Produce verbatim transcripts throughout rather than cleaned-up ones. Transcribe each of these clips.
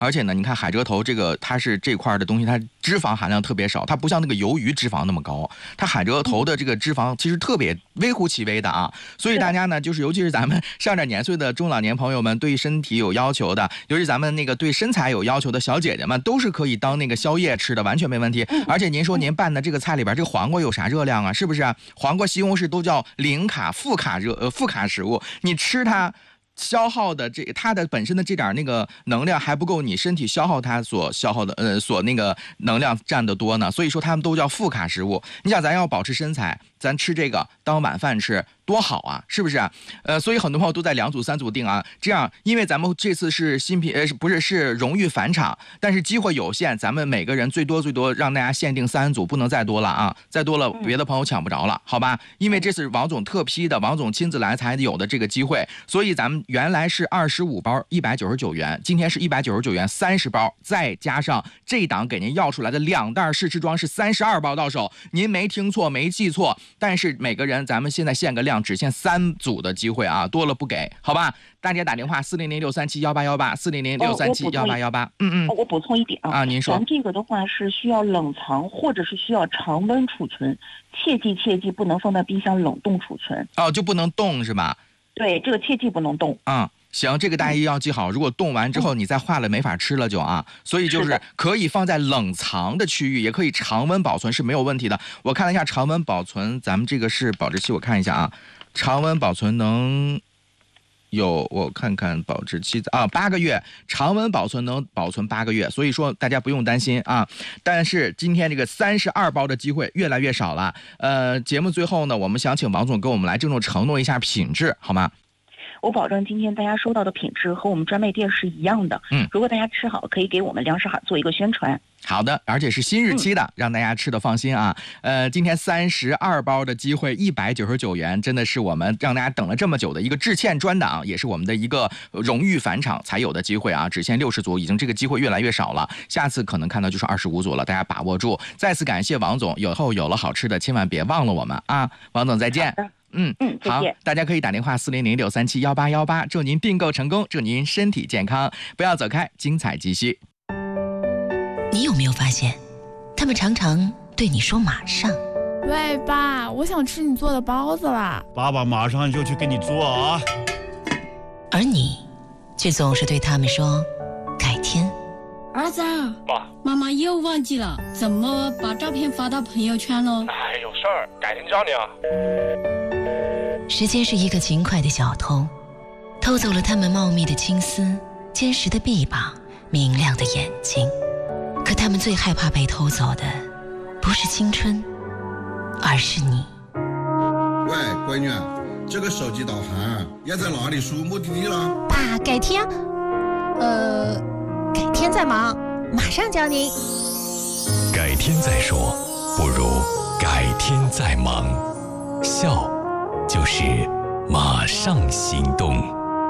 而且呢，你看海蜇头这个，它是这块的东西，它脂肪含量特别少，它不像那个鱿鱼脂肪那么高。它海蜇头的这个脂肪其实特别微乎其微的啊，所以大家呢，就是尤其是咱们上点年岁的中老年朋友们，对身体有要求的，尤其咱们那个对身材有要求的小姐姐们，都是可以当那个宵夜吃的，完全没问题。而且您说您拌的这个菜里边，这个黄瓜有啥热量啊？是不是？黄瓜、西红柿都叫零卡、负卡热呃负卡食物，你吃它。消耗的这它的本身的这点那个能量还不够你身体消耗它所消耗的呃所那个能量占得多呢，所以说它们都叫负卡食物。你想咱要保持身材，咱吃这个当晚饭吃多好啊，是不是？呃，所以很多朋友都在两组三组定啊，这样因为咱们这次是新品呃不是是荣誉返场，但是机会有限，咱们每个人最多最多让大家限定三组，不能再多了啊，再多了别的朋友抢不着了，好吧？因为这是王总特批的，王总亲自来才有的这个机会，所以咱们原来是二十五包一百九十九元，今天是一百九十九元三十包，再加上这档给您要出来的两袋试吃装是三十二包到手，您没听错没记错，但是每个人咱们现在限个量，只限三组的机会啊，多了不给，好吧？大家打电话四零零六三七幺八幺八四零零六三七幺八幺八，嗯嗯， 我补充一点啊， 啊，您说， 咱这个的话是需要冷藏或者是需要常温储存，切记切记不能放在冰箱冷冻储存。 哦，就不能冻是吧？ 对，这个切记不能冻。 嗯。行，这个大家要记好，如果冻完之后你再化了没法吃了就啊，所以就是可以放在冷藏的区域，也可以常温保存是没有问题的。我看了一下常温保存，咱们这个是保质期，我看一下啊，常温保存能有我看看保质期啊，八个月，常温保存能保存八个月，所以说大家不用担心啊。但是今天这个三十二包的机会越来越少了，呃，节目最后呢，我们想请王总跟我们来郑重承诺一下品质，好吗？ 我保证今天大家收到的品质和我们专卖店是一样的。 嗯， 如果大家吃好，可以给我们粮食海做一个宣传。 好的，而且是新日期的，嗯、让大家吃的放心啊。呃，今天三十二包的机会一百九十九元，真的是我们让大家等了这么久的一个致歉专档，也是我们的一个荣誉返场才有的机会啊。只限六十组，已经这个机会越来越少了，下次可能看到就是二十五组了，大家把握住。再次感谢王总，以后有了好吃的千万别忘了我们啊，王总再见。嗯嗯， 好，大家可以打电话四零零六三七幺八幺八，祝您订购成功，祝您身体健康，不要走开，精彩继续。 你有没有发现，他们常常对你说马上？ 喂，爸，我想吃你做的包子啦！ 爸爸马上就去给你做啊。 而你，却总是对他们说改天。 儿子， 爸， 妈妈又忘记了怎么把照片发到朋友圈喽。 哎，有事儿，改天教你啊。 时间是一个勤快的小偷，偷走了他们茂密的青丝、坚实的臂膀、明亮的眼睛。可他们最害怕被偷走的，不是青春，而是你。 喂，闺女，这个手机导航要在哪里输目的地了？ 爸，改天，呃，改天再忙，马上教您。 改天再说，不如改天再忙。笑，就是马上行动。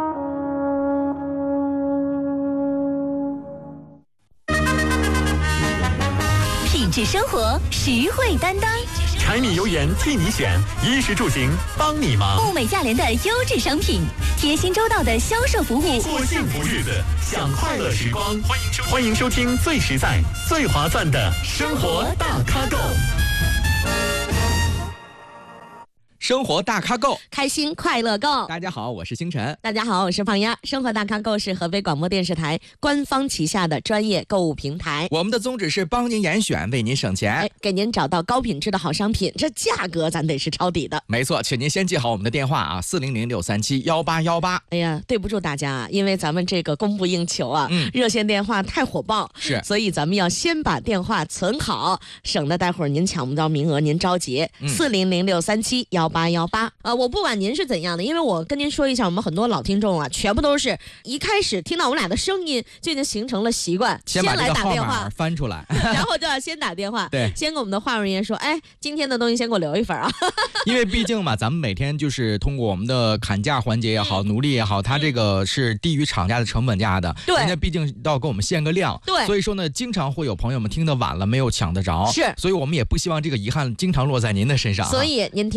品质生活，实惠担当。 柴米油盐替你选，衣食住行帮你忙。 物美价廉的优质商品，贴心周到的销售服务。 过幸福日子，享快乐时光。欢迎收欢迎收听最实在、最划算的生活大咖购。 生活大咖购， 开心快乐购。 大家好，我是星辰。 大家好，我是胖丫。生活大咖购是河北广播电视台官方旗下的专业购物平台。 我们的宗旨是帮您严选，为您省钱， 哎，给您找到高品质的好商品，这价格咱得是抄底的。 没错，请您先记好我们的电话啊，四零零六三七幺八幺八。 哎呀，对不住大家，因为咱们这个供不应求啊，嗯、热线电话太火爆， 是， 所以咱们要先把电话存好，省得待会儿您抢不到名额，您着急。四零零六三七幺八幺八。呃，我不管您是怎样的，因为我跟您说一下，我们很多老听众啊，全部都是一开始听到我们俩的声音就已经形成了习惯， 先来打电话翻出来， 然后就要先打电话， 对， 先跟我们的话务人员说，哎，今天的东西先给我留一份啊。 因为毕竟嘛，咱们每天就是通过我们的砍价环节也好，奴隶也好，它这个是低于厂家的成本价的， 对， 人家毕竟要给我们限个量， 对， 所以说呢，经常会有朋友们听得晚了没有抢得着， 是， 所以我们也不希望这个遗憾经常落在您的身上、啊。 所以您听到这儿。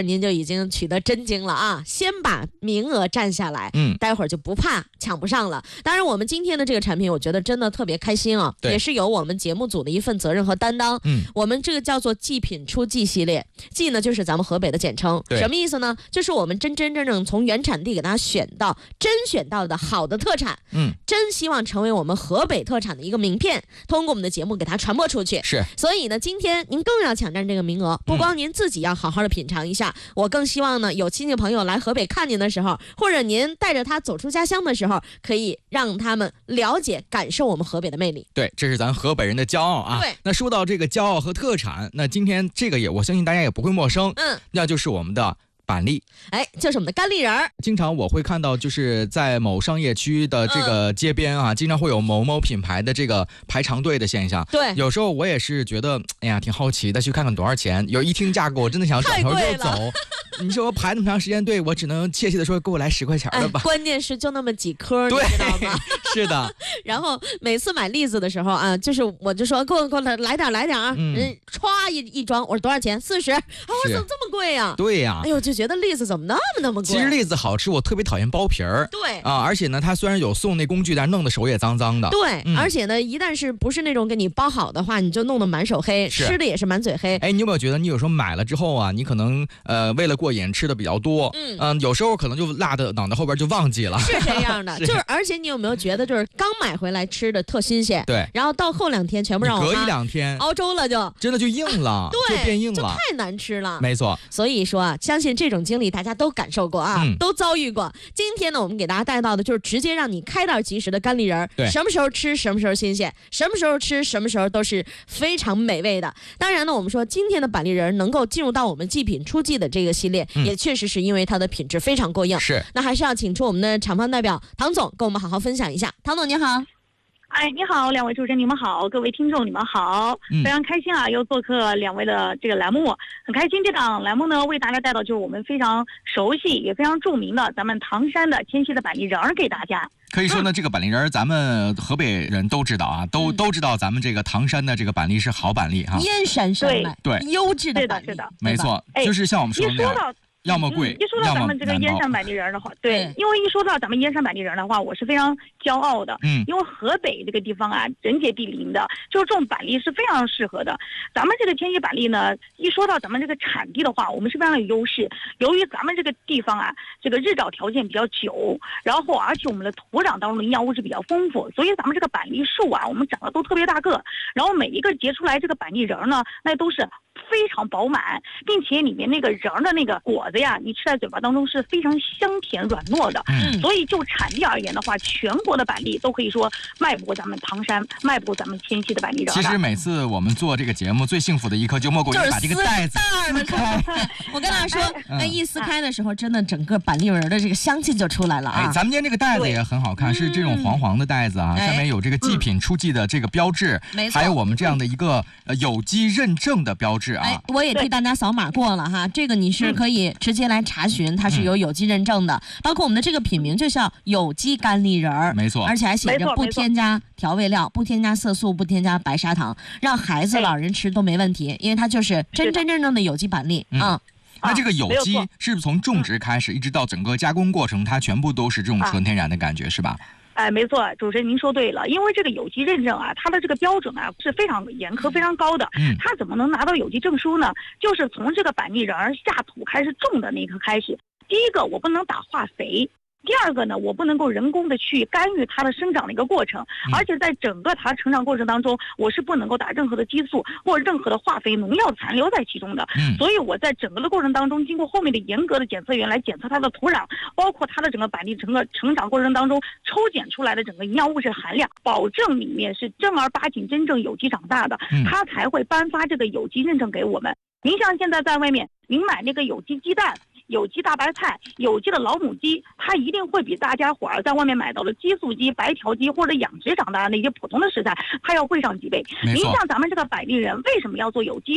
看您就已经取得真经了啊！先把名额占下来，嗯，待会儿就不怕抢不上了。当然，我们今天的这个产品，我觉得真的特别开心啊，也是有我们节目组的一份责任和担当。嗯，我们这个叫做祭品出季系列，季呢就是咱们河北的简称，什么意思呢？就是我们真真正正从原产地给大家选到甄选到的好的特产，嗯，真希望成为我们河北特产的一个名片，通过我们的节目给它传播出去。是，所以呢，今天您更要抢占这个名额，不光您自己要好好的品尝一下，嗯、我更希望呢，有亲戚朋友来河北看您的时候，或者您带着他走出家乡的时候，可以让他们了解、感受我们河北的魅力。 对，这是咱河北人的骄傲啊。对，那说到这个骄傲和特产，那今天这个也我相信大家也不会陌生，嗯，那就是我们的板栗， 哎，就是我们的干栗仁儿。 经常我会看到，就是在某商业区的这个街边啊，嗯、经常会有某某品牌的这个排长队的现象。对，有时候我也是觉得，哎呀，挺好奇的，去看看多少钱。有一听价格，我真的想转头就走。你说我排那么长时间队，我只能怯怯的说，给我来十块钱的吧。 哎、关键是就那么几颗，你知道吗？ 是的。 然后每次买栗子的时候啊，就是我就说，给我给我来来点来点啊，嗯，歘一一装，我说多少钱？四十。啊，我怎么这么贵呀、啊？ 对呀、啊。 哎呦，就觉得栗子怎么那么那么贵？ 其实栗子好吃，我特别讨厌剥皮儿。对啊，而且呢，它虽然有送那工具，但弄得手也脏脏的。 对，嗯、而且呢，一旦是不是那种给你包好的话，你就弄得满手黑，吃的也是满嘴黑。 哎，你有没有觉得你有时候买了之后啊，你可能呃为了过瘾吃的比较多，嗯、呃、有时候可能就落的脑袋后边就忘记了。 是这样的，就是而且你有没有觉得就是刚买回来吃的特新鲜，对，然后到后两天全部让我隔一两天熬粥了就真的就硬了，对，就变硬了， 就太难吃了。 没错， 所以说啊，相信这种经历大家都感受过啊，嗯、都遭遇过。今天呢，我们给大家带到的就是直接让你开袋即食的干栗仁儿，对，什么时候吃什么时候新鲜，什么时候吃什么时候都是非常美味的。当然呢，我们说今天的板栗仁能够进入到我们祭品出季的这个系列，嗯、也确实是因为它的品质非常过硬。是，那还是要请出我们的厂方代表唐总跟我们好好分享一下。唐总你好。 哎，你好，两位主持人，你们好，各位听众，你们好，嗯、非常开心啊，又做客两位的这个栏目，很开心。这档栏目呢，为大家带到就是我们非常熟悉也非常著名的咱们唐山的千禧的板栗仁儿给大家。 可以说呢，嗯、这个板栗仁儿，咱们河北人都知道啊，都、嗯、都知道咱们这个唐山的这个板栗是好板栗哈， 燕山山脉， 对， 优质的板栗， 是的，是的， 没错，就是像我们说的那样。要么贵、 嗯，一说到咱们这个燕山板栗仁的话，对，因为一说到咱们燕山板栗仁的话，我是非常骄傲的。嗯，因为河北这个地方啊，人杰地灵的，就是种板栗是非常适合的。咱们这个千禧板栗呢，一说到咱们这个产地的话，我们是非常有优势。由于咱们这个地方啊，这个日照条件比较久，然后而且我们的土壤当中的营养物质比较丰富，所以咱们这个板栗树啊，我们长得都特别大个，然后每一个结出来这个板栗仁呢，那都是非常饱满，并且里面那个仁的那个果子呀，你吃在嘴巴当中是非常香甜软糯的。嗯，所以就产地而言的话，全国的板栗都可以说迈不过咱们唐山，迈不过咱们千禧的板栗仁。 其实每次我们做这个节目，最幸福的一刻就莫过于把这个袋子撕开。 我跟大家说，那一撕开的时候，真的整个板栗仁的这个香气就出来了啊！ 哎，咱们今天这个袋子也很好看，是这种黄黄的袋子啊，上面有这个祭品出季的这个标志，还有我们这样的一个呃有机认证的标志啊。 哎，我也替大家扫码过了哈，这个你是可以直接来查询，它是有有机认证的，嗯、包括我们的这个品名就叫有机干栗仁儿， 没错， 而且还写着不添加调味料、不添加色素、不添加白砂糖，让孩子、老人吃都没问题，因为它就是真真正正的有机板栗啊。 那这个有机是不是从种植开始，一直到整个加工过程，它全部都是这种纯天然的感觉，是吧？ 哎，没错，主持人您说对了，因为这个有机认证啊，它的这个标准啊是非常严苛、非常高的。嗯，它怎么能拿到有机证书呢？就是从这个板栗仁下土开始种的那一刻开始，第一个我不能打化肥。第二个呢，我不能够人工的去干预它的生长的一个过程，而且在整个它成长过程当中，我是不能够打任何的激素或者任何的化肥农药残留在其中的。嗯，所以我在整个的过程当中，经过后面的严格的检测员来检测它的土壤，包括它的整个板栗整个成长过程当中抽检出来的整个营养物质含量，保证里面是正儿八经真正有机长大的，它才会颁发这个有机认证给我们。您像现在在外面，您买那个有机鸡蛋、有机大白菜、有机的老母鸡，它一定会比大家伙儿在外面买到的激素鸡、白条鸡或者养殖长大的那些普通的食材，它要贵上几倍。您像咱们这个板栗仁为什么要做有机的呢？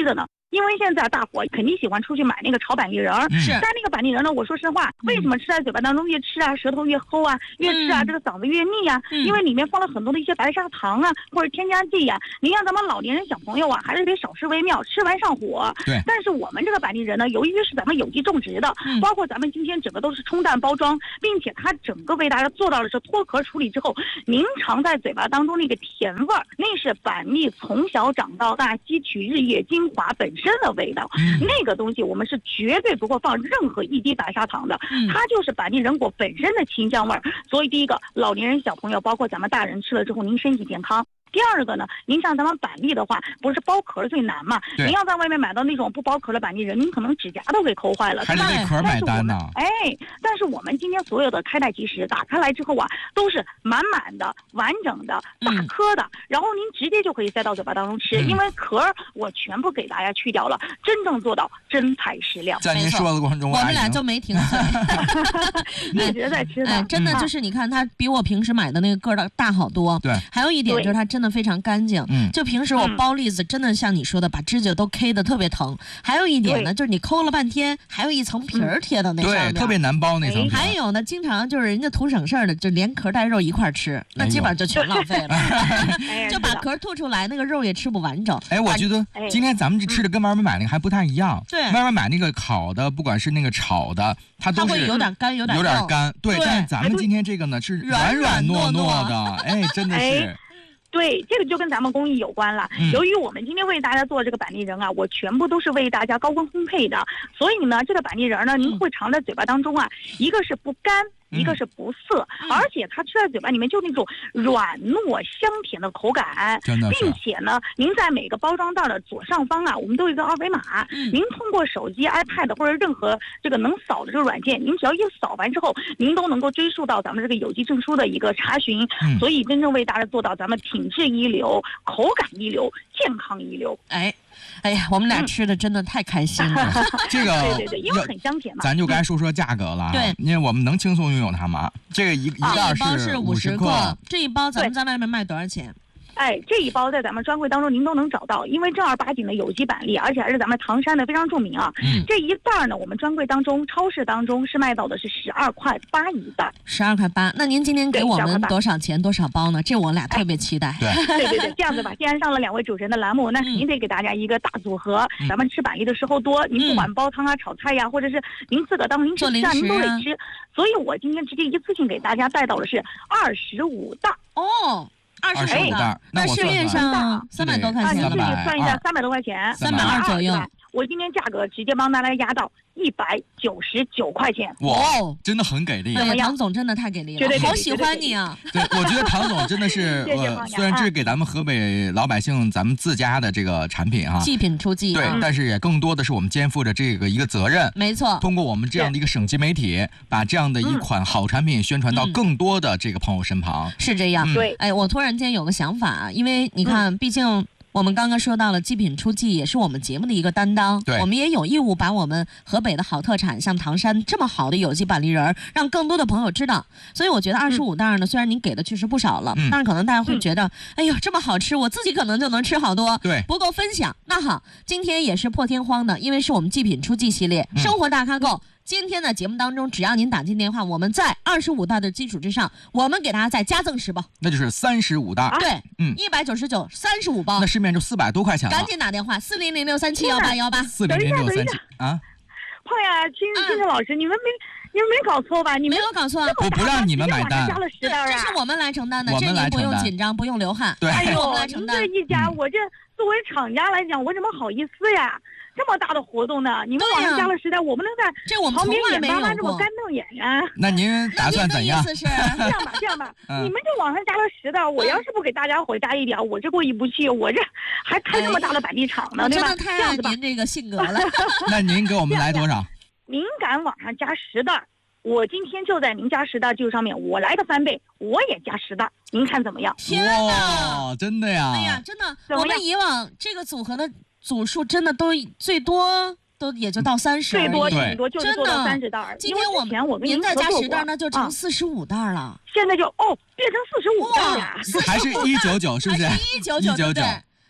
因为现在大伙肯定喜欢出去买那个炒板栗仁儿， 是， 但那个板栗仁呢，我说实话，为什么吃在嘴巴当中越吃啊，舌头越齁啊，越吃啊，这个嗓子越腻啊？因为里面放了很多的一些白砂糖啊，或者添加剂呀。您让咱们老年人小朋友啊，还是得少吃为妙，吃完上火。 对。 但是我们这个板栗仁呢，由于是咱们有机种植的，包括咱们今天整个都是冲淡包装，并且它整个为大家做到的是脱壳处理之后，您尝在嘴巴当中那个甜味儿，那是板栗从小长到大吸取日月精华本身的味道。嗯、那个东西我们是绝对不会放任何一滴白砂糖的，嗯、它就是板栗仁果本身的清香味儿。所以第一个，老年人、小朋友，包括咱们大人吃了之后，您身体健康。第二个呢，您像咱们板栗的话，不是剥壳最难嘛？您要在外面买到那种不剥壳的板栗仁，您可能指甲都给抠坏了， 还得为壳买单呢。 哎，但是我们今天所有的开袋即食，打开来之后啊，都是满满的、完整的、大颗的，嗯、然后您直接就可以塞到嘴巴当中吃，嗯、因为壳我全部给大家去掉了，真正做到真材实料。 在您说的过程中， 我们俩就没停嘴，一直在吃的。 哎，真的就是你看，它比我平时买的那个个儿大好多。 对， 还有一点就是它真的非常干净。嗯，就平时我剥栗子，真的像你说的，把指甲都 K 的特别疼。还有一点呢，就是你抠了半天，还有一层皮儿贴到那上面， 对，特别难剥那层皮。 还有呢，经常就是人家图省事儿的，就连壳带肉一块吃，那基本上就全浪费了，就把壳吐出来，那个肉也吃不完整。 哎，我觉得今天咱们这吃的跟外面买那个还不太一样。 对， 外面买那个烤的，不管是那个炒的，它都是有点干，有点有点干。对，但是咱们今天这个呢是软软糯糯的，哎，真的是。 对，这个就跟咱们工艺有关了。嗯、由于我们今天为大家做这个板栗仁啊，我全部都是为大家高温烘焙的，所以呢，这个板栗仁呢，您会尝在嘴巴当中啊，一个是不干。一个是不涩，嗯、而且它吃在嘴巴里面就那种软糯香甜的口感，并且呢，您在每个包装袋的左上方啊，我们都有一个二维码，嗯、您通过手机、iPad 或者任何这个能扫的这个软件，您只要一扫完之后，您都能够追溯到咱们这个有机证书的一个查询，嗯、所以真正为大家做到咱们品质一流、口感一流、健康一流。 哎。哎呀，我们俩吃的真的太开心了。 嗯、这个对对对，因为很香甜嘛。 咱就该说说价格了。 对， 因为我们能轻松拥有它吗？这个一一袋是五十克，这一包咱们在外面卖多少钱？ 哎，这一包在咱们专柜当中您都能找到，因为正儿八经的有机板栗，而且还是咱们唐山的非常著名啊。嗯，这一袋呢，我们专柜当中、超市当中是卖到的是十二块八一袋。 十二块八，那您今天给我们多少钱、多少包呢？这我俩特别期待。 对对对对，这样子吧，既然上了两位主持人的栏目，那肯定得给大家一个大组合。嗯、咱们吃板栗的时候多，您不管煲汤啊、炒菜呀、啊，或者是您自个儿当零食吃啊，您都得吃。所以我今天直接一次性给大家带到的是二十五袋。 哦。二十五袋， 那市面上三百多块钱， 你自己算一下，三百多块钱， 三百二左右。 我今天价格直接帮大家压到一百九十九块钱。 哇，真的很给力！ 哎呀，唐总真的太给力了，好喜欢你啊！ 对，我觉得唐总真的是，呃，虽然这是给咱们河北老百姓咱们自家的这个产品啊， 祭品出祭， 对，但是也更多的是我们肩负着这个一个责任。 没错， 通过我们这样的一个省级媒体，把这样的一款好产品宣传到更多的这个朋友身旁。 是这样， 对。 哎，我突然间有个想法，因为你看，毕竟。我们刚刚说到了祭品出祭，也是我们节目的一个担当。 对， 我们也有义务把我们河北的好特产，像唐山这么好的有机板栗仁，让更多的朋友知道。所以我觉得二十五袋呢，虽然您给的确实不少了，嗯、但是可能大家会觉得，嗯、哎呦，这么好吃，我自己可能就能吃好多， 对， 不够分享。那好，今天也是破天荒的，因为是我们祭品出祭系列，嗯、生活大咖购。今天的节目当中，只要您打进电话，我们在二十五袋的基础之上，我们给大家再加赠十包， 那就是三十五袋。 对，嗯，一百九十九，三十五包， 那市面就四百多块钱了。 赶紧打电话，四零零六三七幺八幺八， 四零零六三七啊。 胖呀，青青青老师，你们没你们没搞错吧？你们没有搞错， 不不让你们买单， 这是我们来承担的，这您不用紧张，不用流汗， 对， 哎呦， 我们来承担。 这一家，我这作为厂家来讲，我怎么好意思呀？这么大的活动呢，你们往上加了时代，我不能在这我们旁边眼巴巴这么干瞪眼呀。 那您打算怎样？ 意思是这样吧，这样吧，嗯、你们就往上加了十袋，我要是不给大家伙加一点，我这过意不去，我这还开这么大的板栗厂呢， 哎、 对吧？ 真的太爱您这个性格了。 那您给我们来多少？ 您敢往上加十袋，我今天就在您加十袋基础上面，我来个翻倍，我也加十袋，您看怎么样？ 天哪， 哇，真的呀！ 哎呀，真的，我们以往这个组合的组数真的都最多都也就到三十， 最多最多就是做到三十袋。 今天我们我跟您再加十袋，那就成四十五袋了。 现在就哦变成四十五袋了， 还是一九九，是不是？ 还是一九九，对。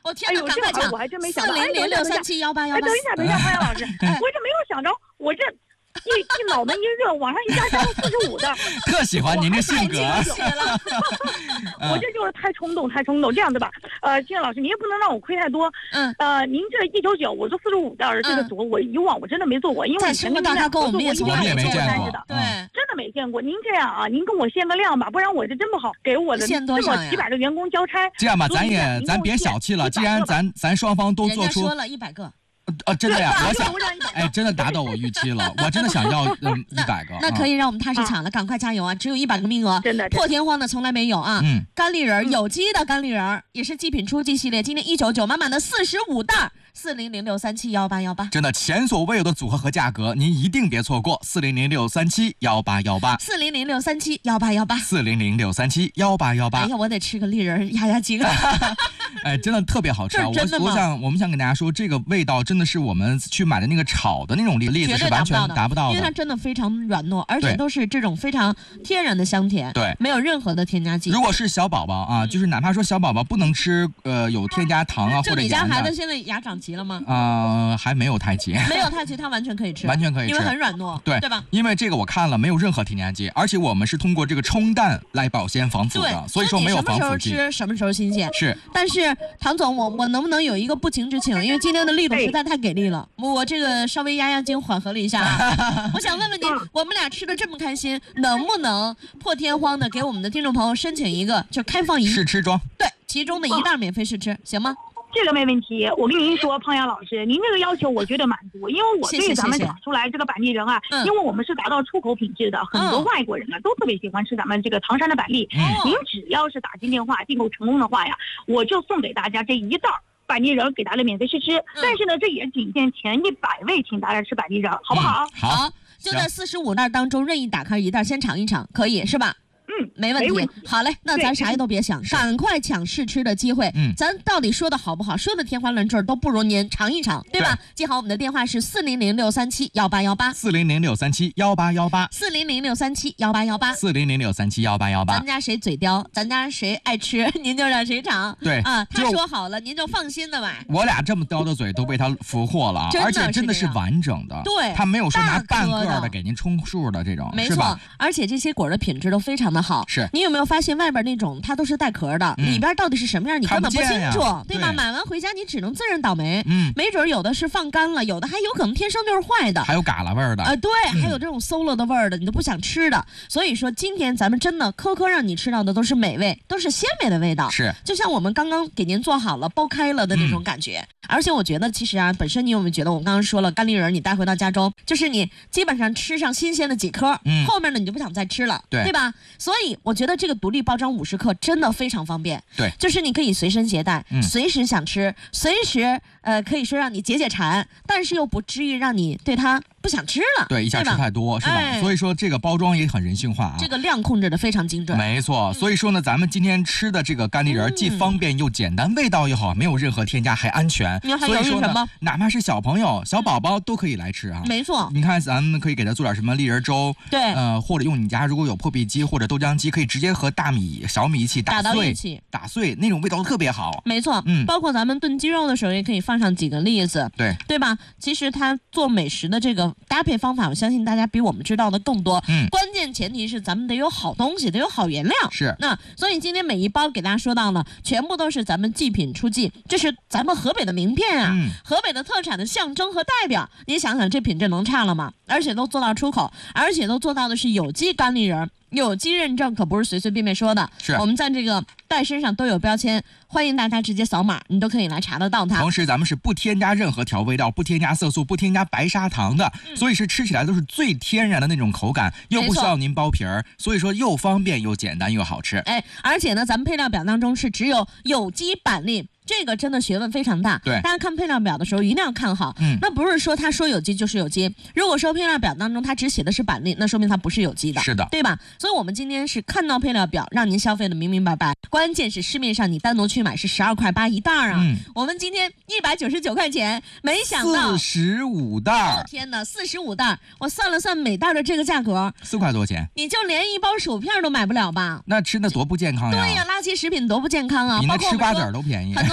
哦天哪， 哎呦，这个赶快抢！ 我还真没想到。 四零零六三七幺八幺八。 哎，等一下，等一下，方洋老师，我这没有想着，我这。一一脑门一热，往上一加加到四十五的， 特喜欢您这性格。 我这就是太冲动，太冲动。这样子吧，呃，金老师，您也不能让我亏太多。 嗯。 呃，您这一九九，我做四十五的这个组，我以往我真的没做过，因为前面大家跟我们也从来没见过的， 对， 真的没见过。您这样啊，您跟我限个量吧，不然我这真不好给我的这么几百个员工交差。 这样吧，咱也咱别小气了，既然咱咱双方都做出， 说了一百个。 呃，真的呀，我想，哎，真的达到我预期了，我真的想要嗯一百个。 那可以让我们踏实抢了，赶快加油啊！只有一百个名额， 真的破天荒的从来没有啊！ 嗯， 干栗仁有机的干栗仁也是极品初级系列，今天一九九满满的四十五袋。四零零六三七幺八幺八， 真的前所未有的组合和价格，您一定别错过。四零零六三七幺八幺八， 四零零六三七幺八幺八， 四零零六三七幺八幺八。 哎呀，我得吃个栗仁压压惊。 哎，真的特别好吃啊！ 真的吗？ 我我想我们想跟大家说，这个味道真的是我们去买的那个炒的那种栗栗子是完全达不到的， 因为它真的非常软糯，而且都是这种非常天然的香甜， 对， 没有任何的添加剂。 如果是小宝宝啊，就是哪怕说小宝宝不能吃呃有添加糖啊或者盐的， 就你家孩子现在牙长齐了吗？ 啊。呃，还没有太齐， 没有太齐，它完全可以吃， 完全可以吃， 因为很软糯， 对对吧？ 因为这个我看了，没有任何添加剂，而且我们是通过这个冲淡来保鲜防腐的，所以说没有防腐剂。 什么时候吃，什么时候新鲜。 是， 但是唐总，我我能不能有一个不情之请？因为今天的力度实在太给力了，我这个稍微压压惊，缓和了一下啊。我想问问您，我们俩吃的这么开心，能不能破天荒的给我们的听众朋友申请一个就开放一试吃装？ 对，其中的一袋免费试吃，行吗？ 这个没问题，我跟您说，胖阳老师，您这个要求我觉得满足，因为我对咱们炒出来这个板栗仁啊， 嗯、 因为我们是达到出口品质的，很多外国人啊、嗯、都特别喜欢吃咱们这个唐山的板栗。 嗯、 您只要是打进电话订购成功的话呀，我就送给大家这一袋板栗仁，给大家免费试吃。嗯、但是呢，这也仅限前一百位，请大家吃板栗仁，好不好？ 嗯、好， 就在四十五袋当中任意打开一袋，先尝一尝，可以是吧？ 嗯， 没问题。 问题好嘞，那咱啥也都别想，赶快抢试吃的机会。 嗯， 咱到底说的好不好，说的天花乱坠都不如您尝一尝，对吧？对，记好我们的电话是四零零六三七幺八幺八， 四零零六三七幺八幺八， 四零零六三七幺八幺八， 四零零六三七幺八幺八。 咱们家谁嘴刁，咱家谁爱吃，您就让谁尝。 对啊，他说好了，您就放心的买。 我俩这么刁的嘴都被他俘获了，而且真的是完整的。 对， 他没有说拿半个的给您充数的这种， 没错。而且这些果的品质都非常的好。 是， 你有没有发现外边那种它都是带壳的， 嗯、 里边到底是什么样你根本不清楚， 对吧？买完回家你只能自认倒霉。 嗯， 没准有的是放干了，有的还有可能天生就是坏的， 还有嘎啦味儿的。 呃，对，嗯、还有这种馊了的味儿的，你都不想吃的。所以说今天咱们真的颗颗让你吃到的都是美味，都是鲜美的味道。 是， 就像我们刚刚给您做好了剥开了的那种感觉。嗯、而且我觉得其实啊，本身你有没有觉得我刚刚说了干栗仁，你带回到家中，就是你基本上吃上新鲜的几颗， 嗯、 后面呢你就不想再吃了， 对对吧？所以我觉得这个独立包装五十克真的非常方便， 对， 就是你可以随身携带， 嗯、 随时想吃，随时呃可以说让你解解馋，但是又不至于让你对它不想吃了， 对，一下吃太多是吧？ 哎、 所以说这个包装也很人性化啊， 这个量控制的非常精准， 没错。所以说呢，咱们今天吃的这个干栗仁、嗯、既方便又简单，味道又好，没有任何添加，还安全。 你还所以说什么？ 哪怕是小朋友、小宝宝都可以来吃啊。 没错， 你看咱们可以给他做点什么栗仁粥， 对， 呃，或者用你家如果有破壁机或者豆浆机，可以直接和大米、小米一起打碎， 打到一起， 打碎那种味道特别好。 没错， 嗯， 包括咱们炖鸡肉的时候也可以放上几个栗子， 对， 对吧？其实它做美食的这个搭配方法，我相信大家比我们知道的更多。 嗯， 关键前提是咱们得有好东西，得有好原料。 是， 那所以今天每一包给大家说到呢，全部都是咱们极品出季，这是咱们河北的名片啊， 嗯、 河北的特产的象征和代表。你想想这品质能差了吗？而且都做到出口，而且都做到的是有机干栗仁。有机认证可不是随随便便说的， 是我们在这个袋身上都有标签，欢迎大家直接扫码，你都可以来查得到它。 同时咱们是不添加任何调味料，不添加色素，不添加白砂糖的， 嗯、 所以是吃起来都是最天然的那种口感，又不需要您剥皮儿，所以说又方便又简单又好吃。 哎，而且呢，咱们配料表当中是只有有机板栗。这个真的学问非常大， 对， 大家看配料表的时候一定要看好， 嗯， 那不是说他说有机就是有机，如果说配料表当中他只写的是板栗，那说明它不是有机的， 是的， 对吧？所以我们今天是看到配料表，让您消费的明明白白，关键是市面上你单独去买是十二块八一袋啊， 嗯， 我们今天一百九十九块钱，没想到四十五袋， 哦天哪，四十五袋，我算了算每袋的这个价格， 四块多钱， 你就连一包薯片都买不了吧？ 那吃的多不健康呀！ 对呀，垃圾食品多不健康啊！ 比那吃瓜子儿都便宜。 很多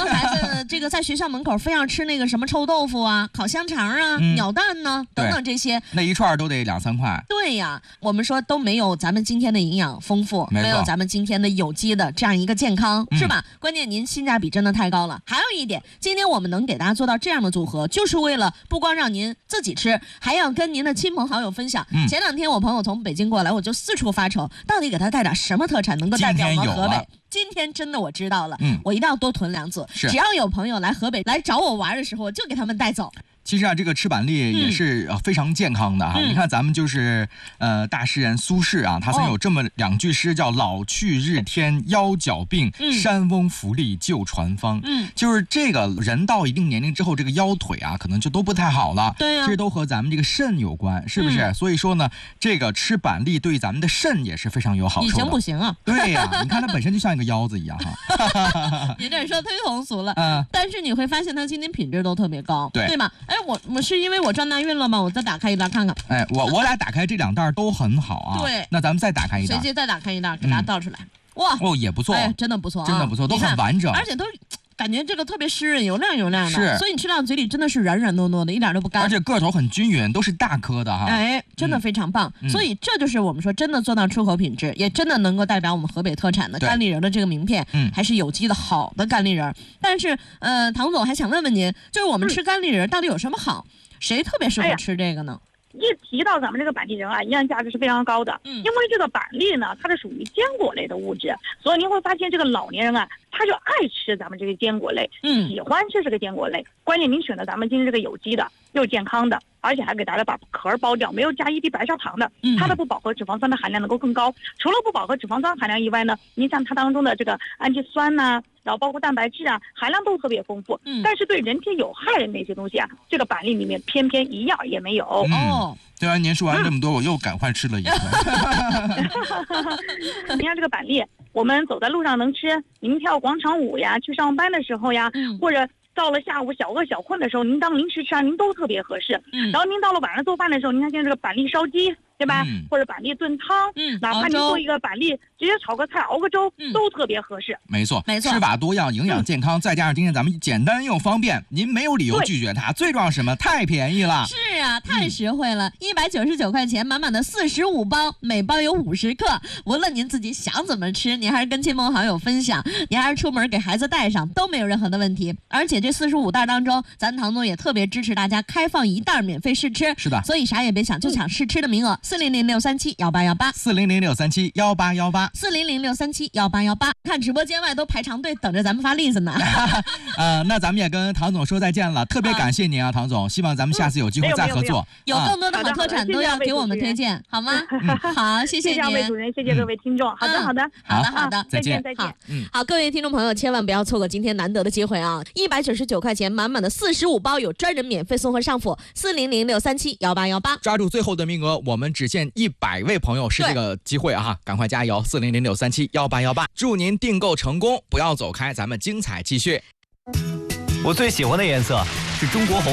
孩子这个在学校门口非要吃那个什么臭豆腐啊、烤香肠啊、嗯、鸟蛋呢等等这些， 那一串都得两三块。 对呀，我们说都没有咱们今天的营养丰富，没有咱们今天的有机的这样一个健康，嗯、是吧？关键您性价比真的太高了。还有一点，今天我们能给大家做到这样的组合，就是为了不光让您自己吃，还要跟您的亲朋好友分享。嗯、前两天我朋友从北京过来，我就四处发愁，到底给他带点什么特产能够代表我们河北。今天真的我知道了，嗯，我一定要多囤两组。只要有朋友来河北来找我玩的时候，我就给他们带走。 其实啊，这个吃板栗也是非常健康的哈、啊嗯。你看咱们就是呃大诗人苏轼啊，他曾有这么两句诗叫“老去日天腰脚病，嗯、山翁服力救传方”。嗯，就是这个人到一定年龄之后，这个腰腿啊可能就都不太好了。 对呀、啊， 这都和咱们这个肾有关，是不是？嗯、所以说呢，这个吃板栗对咱们的肾也是非常有好处的。 以前不行啊。 对呀、啊，你看它本身就像一个腰子一样哈。 你这说忒通俗了。嗯。但是你会发现它今天品质都特别高，对对吗？哎，我我是因为我转大运了吗？我再打开一袋看看。 哎，我我俩打开这两袋都很好啊。 对， 那咱们再打开一袋， 随机再打开一袋，给大家倒出来。嗯、哇， 哦，也不错， 哎，真的不错、啊， 真的不错，都很完整， 而且都感觉这个特别湿润，油亮油亮的， 是， 所以你吃到嘴里真的是软软糯糯的，一点都不干， 而且个头很均匀，都是大颗的哈。 哎，真的非常棒。嗯、所以这就是我们说真的做到出口品质，也真的能够代表我们河北特产的干栗仁的这个名片，嗯，还是有机的好的干栗仁。但是，呃，唐总还想问问您，就是我们吃干栗仁到底有什么好？谁特别适合吃这个呢？ 一提到咱们这个板栗仁啊，营养价值是非常高的。嗯，因为这个板栗呢，它是属于坚果类的物质，所以您会发现这个老年人啊，他就爱吃咱们这个坚果类，嗯，喜欢吃这个坚果类。关键您选择咱们今天这个有机的，又健康的，而且还给大家把壳剥掉，没有加一滴白砂糖的，它的不饱和脂肪酸的含量能够更高。除了不饱和脂肪酸含量以外呢，您像它当中的这个氨基酸呐、啊。然后包括蛋白质啊，含量都特别丰富，嗯，但是对人体有害的那些东西啊，这个板栗里面偏偏一样也没有。 嗯、哦，对啊，您说完这么多，嗯、我又赶快吃了一份。 你看这个板栗，我们走在路上能吃，您跳广场舞呀，去上班的时候呀，嗯、或者到了下午小饿小困的时候，您当零食吃啊，您都特别合适。嗯，然后您到了晚上做饭的时候，您看现在这个板栗烧鸡。对吧、嗯？或者板栗炖汤，嗯，哪怕你做一个板栗，直接炒个菜、熬个粥，嗯、都特别合适。 没错， 没错， 吃法多样，营养健康，嗯、再加上今天咱们简单又方便，您没有理由拒绝它。最重要是什么？太便宜了。 是啊，太实惠了，一百九十九块钱，满满的四十五包，每包有五十克。无论您自己想怎么吃，您还是跟亲朋好友分享，您还是出门给孩子带上，都没有任何的问题。而且这四十五袋当中，咱唐总也特别支持大家开放一袋免费试吃。 是的， 所以啥也别想，就抢试吃的名额，四零零六三七。幺八幺八四零零六三七幺八幺八四零零六三七幺八幺八，看直播间外都排长队等着咱们发栗子呢。 呃，那咱们也跟唐总说再见了，特别感谢您啊，唐总，希望咱们下次有机会再合作。 有更多的好特产都要给我们推荐，好吗？好，谢谢您， 谢谢位主任，谢谢各位听众。好的，好的， 好的，好的， 再见，再见。 嗯，好，各位听众朋友，千万不要错过今天难得的机会啊！一百九十九块钱，满满的四十五包，有专人免费送货上府，四零零六三七幺八幺八， 抓住最后的名额，我们只限一百位朋友是这个机会啊，赶快加油！四零零六三七幺八幺八，祝您订购成功，不要走开，咱们精彩继续。 我最喜欢的颜色是中国红，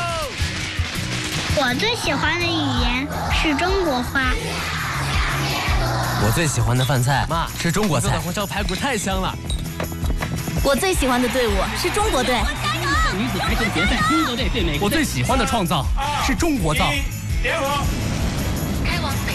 我最喜欢的语言是中国话， 我最喜欢的饭菜妈是中国菜， 做的红烧排骨太香了。 我最喜欢的队伍是中国队， 女子排球决赛，中国队对美国队。 我最喜欢的创造是中国造。 联合。